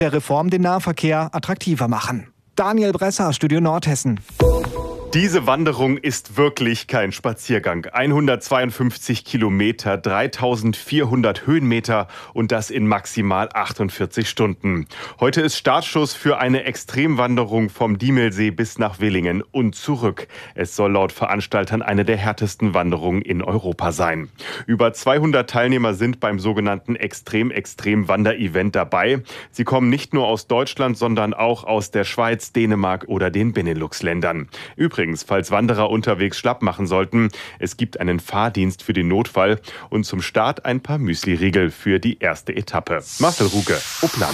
der Reform den Nahverkehr attraktiver machen. Daniel Bresser, Studio Nordhessen. Diese Wanderung ist wirklich kein Spaziergang. 152 Kilometer, 3400 Höhenmeter und das in maximal 48 Stunden. Heute ist Startschuss für eine Extremwanderung vom Diemelsee bis nach Willingen und zurück. Es soll laut Veranstaltern eine der härtesten Wanderungen in Europa sein. Über 200 Teilnehmer sind beim sogenannten Extrem-Wander-Event dabei. Sie kommen nicht nur aus Deutschland, sondern auch aus der Schweiz, Dänemark oder den Benelux-Ländern. Übrigens, falls Wanderer unterwegs schlapp machen sollten, es gibt einen Fahrdienst für den Notfall und zum Start ein paar Müsli-Riegel für die erste Etappe. Marcel Ruge, Uppland.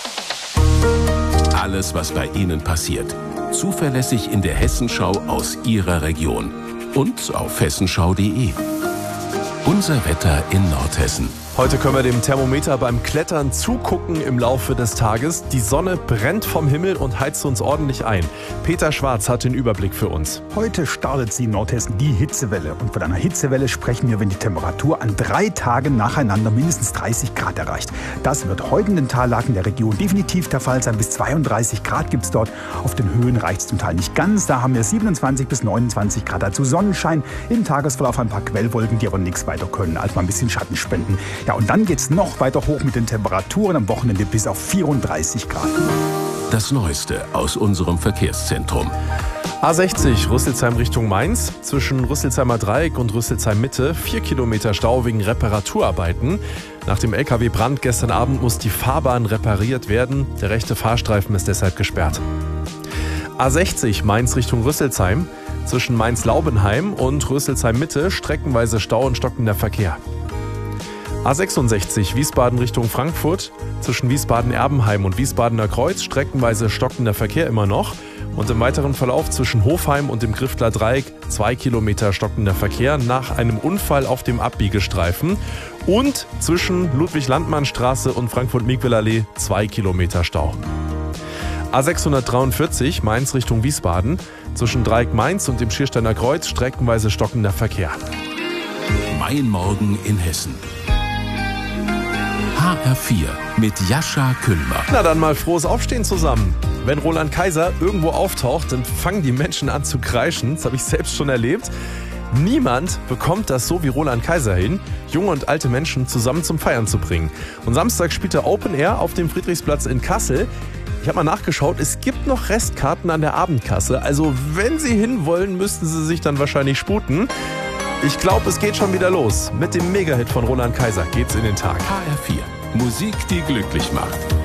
Alles, was bei Ihnen passiert. Zuverlässig in der Hessenschau aus Ihrer Region. Und auf hessenschau.de. Unser Wetter in Nordhessen. Heute können wir dem Thermometer beim Klettern zugucken im Laufe des Tages. Die Sonne brennt vom Himmel und heizt uns ordentlich ein. Peter Schwarz hat den Überblick für uns. Heute startet sie in Nordhessen die Hitzewelle. Und von einer Hitzewelle sprechen wir, wenn die Temperatur an 3 Tagen nacheinander mindestens 30 Grad erreicht. Das wird heute in den Tallagen der Region definitiv der Fall sein. Bis 32 Grad gibt es dort. Auf den Höhen reicht es zum Teil nicht ganz. Da haben wir 27 bis 29 Grad. Dazu Sonnenschein, im Tagesverlauf ein paar Quellwolken, die aber nichts weiter können, als mal ein bisschen Schatten spenden. Ja, und dann geht es noch weiter hoch mit den Temperaturen am Wochenende bis auf 34 Grad. Das Neueste aus unserem Verkehrszentrum. A60 Rüsselsheim Richtung Mainz. Zwischen Rüsselsheimer Dreieck und Rüsselsheim Mitte 4 Kilometer Stau wegen Reparaturarbeiten. Nach dem LKW-Brand gestern Abend muss die Fahrbahn repariert werden. Der rechte Fahrstreifen ist deshalb gesperrt. A60 Mainz Richtung Rüsselsheim. Zwischen Mainz-Laubenheim und Rüsselsheim Mitte streckenweise Stau und stockender Verkehr. A66 Wiesbaden Richtung Frankfurt. Zwischen Wiesbaden-Erbenheim und Wiesbadener Kreuz streckenweise stockender Verkehr immer noch. Und im weiteren Verlauf zwischen Hofheim und dem Griftler Dreieck 2 Kilometer stockender Verkehr nach einem Unfall auf dem Abbiegestreifen. Und zwischen Ludwig-Landmann-Straße und Frankfurt-Miegwil-Allee 2 Kilometer Stau. A643 Mainz Richtung Wiesbaden. Zwischen Dreieck Mainz und dem Schiersteiner Kreuz streckenweise stockender Verkehr. Mein Morgen in Hessen. HR4 mit Jascha Küllmer. Na dann mal frohes Aufstehen zusammen. Wenn Roland Kaiser irgendwo auftaucht, dann fangen die Menschen an zu kreischen. Das habe ich selbst schon erlebt. Niemand bekommt das so wie Roland Kaiser hin, junge und alte Menschen zusammen zum Feiern zu bringen. Und Samstag spielt er Open Air auf dem Friedrichsplatz in Kassel. Ich habe mal nachgeschaut, es gibt noch Restkarten an der Abendkasse. Also wenn Sie hinwollen, müssten Sie sich dann wahrscheinlich sputen. Ich glaube, es geht schon wieder los. Mit dem Megahit von Roland Kaiser geht's in den Tag. HR4. Musik, die glücklich macht.